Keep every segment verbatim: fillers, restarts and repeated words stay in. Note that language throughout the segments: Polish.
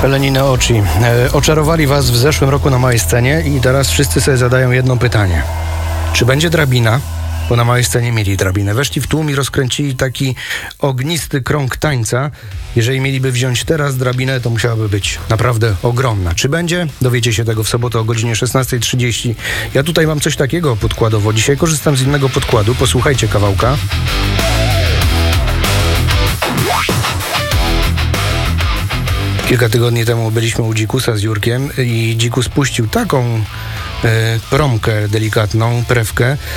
Felenine Oczy. E, oczarowali was w zeszłym roku na małej scenie i teraz wszyscy sobie zadają jedno pytanie. Czy będzie drabina? Bo na małej scenie mieli drabinę. Weszli w tłum i rozkręcili taki ognisty krąg tańca. Jeżeli mieliby wziąć teraz drabinę, to musiałaby być naprawdę ogromna. Czy będzie? Dowiecie się tego w sobotę o godzinie szesnasta trzydzieści. Ja tutaj mam coś takiego podkładowo. Dzisiaj korzystam z innego podkładu. Posłuchajcie kawałka. Kilka tygodni temu byliśmy u Dzikusa z Jurkiem i Dzikus puścił taką e, promkę delikatną, prewkę e,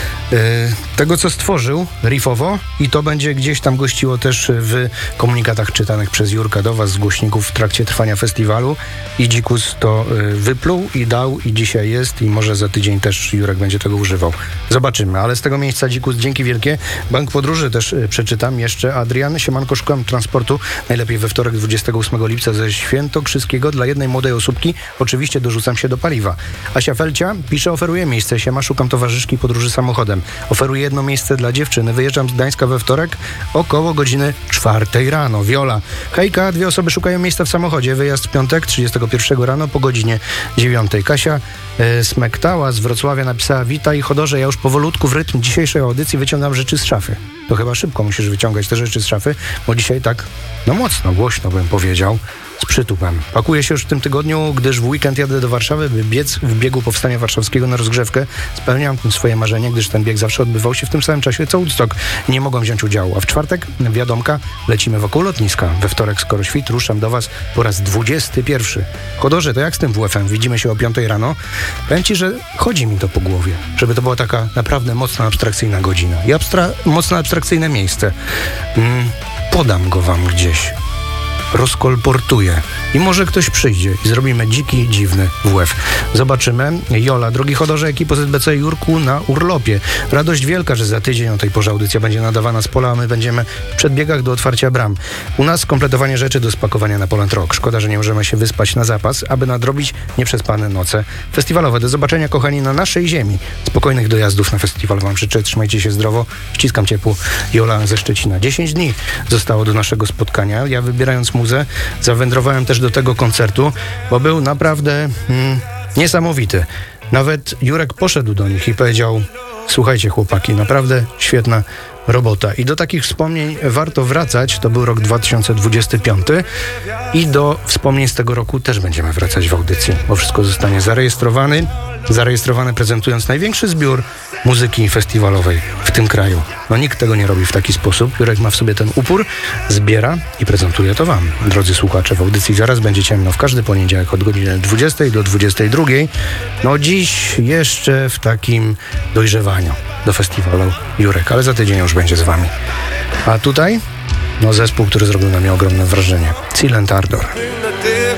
tego, co stworzył riffowo, i to będzie gdzieś tam gościło też w komunikatach czytanych przez Jurka do was z głośników w trakcie trwania festiwalu, i Dzikus to e, wypluł i dał, i dzisiaj jest, i może za tydzień też Jurek będzie tego używał. Zobaczymy, ale z tego miejsca Dzikus, dzięki wielkie. Bank Podróży też e, przeczytam jeszcze. Adrian, siemanko, szukam transportu, najlepiej we wtorek dwudziestego ósmego lipca ze Świętokrzyskiego dla jednej młodej osóbki. Oczywiście dorzucam się do paliwa. Asia Felcia pisze, oferuje miejsce. Siema, szukam towarzyszki podróży samochodem. Oferuję jedno miejsce dla dziewczyny. Wyjeżdżam z Gdańska we wtorek około godziny czwartej rano. Wiola. Hejka, dwie osoby szukają miejsca w samochodzie. Wyjazd w piątek, trzydziestego pierwszego rano po godzinie dziewiątej. Kasia e, Smektała z Wrocławia napisała: witaj, Chodorze, ja już powolutku w rytm dzisiejszej audycji wyciągam rzeczy z szafy. To chyba szybko musisz wyciągać te rzeczy z szafy, bo dzisiaj tak, no mocno, głośno bym powiedział, z przytupem. Pakuję się już w tym tygodniu, gdyż w weekend jadę do Warszawy, by biec w biegu Powstania Warszawskiego na rozgrzewkę. Spełniam tym swoje marzenie, gdyż ten bieg zawsze odbywał się w tym samym czasie co Woodstock. Nie mogłem wziąć udziału. A w czwartek, wiadomka, lecimy wokół lotniska. We wtorek, skoro świt, ruszam do was po raz dwudziesty pierwszy. Chodorze, to jak z tym W F-em? Widzimy się o piątej rano. Powiem ci, że chodzi mi to po głowie, żeby to była taka naprawdę mocno abstrakcyjna godzina i abstra- mocno abstrakcyjne miejsce. Mm, podam go wam gdzieś. Rozkolportuję. I może ktoś przyjdzie i zrobimy dziki, dziwny W F. Zobaczymy. Jola, drogi Chodorze, ekipy Z B C Jurku na urlopie. Radość wielka, że za tydzień o tej porze audycja będzie nadawana z pola, a my będziemy w przedbiegach do otwarcia bram. U nas kompletowanie rzeczy do spakowania na Poland Rock. Szkoda, że nie możemy się wyspać na zapas, aby nadrobić nieprzespane noce festiwalowe. Do zobaczenia, kochani, na naszej ziemi. Spokojnych dojazdów na festiwal wam życzę. Trzymajcie się zdrowo. Ściskam ciepło. Jola ze Szczecina. dziesięć dni zostało do naszego spotkania. Ja, wybierając muzę, zawędrowałem też do tego koncertu, bo był naprawdę mm, niesamowity. Nawet Jurek poszedł do nich i powiedział: słuchajcie, chłopaki, naprawdę świetna robota. I do takich wspomnień warto wracać. To był rok dwa tysiące dwudziesty piąty i do wspomnień z tego roku też będziemy wracać w audycji, bo wszystko zostanie zarejestrowane, zarejestrowane prezentując największy zbiór muzyki festiwalowej w tym kraju. No nikt tego nie robi w taki sposób. Jurek ma w sobie ten upór, zbiera i prezentuje to wam, drodzy słuchacze. W audycji zaraz będzie ciemno w każdy poniedziałek od godziny dwudziestej do dwudziestej drugiej. No dziś jeszcze w takim dojrzewaniu do festiwalu Jurek, ale za tydzień już będzie z wami. A tutaj, no zespół, który zrobił na mnie ogromne wrażenie. Silent Ardor.